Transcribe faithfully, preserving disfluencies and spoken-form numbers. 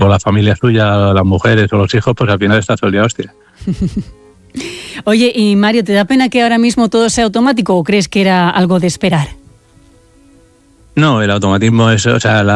o la familia suya, las mujeres o los hijos, pues al final está todo el día hostia. Oye, y Mario, ¿te da pena que ahora mismo todo sea automático o crees que era algo de esperar? No, el automatismo es, o sea, la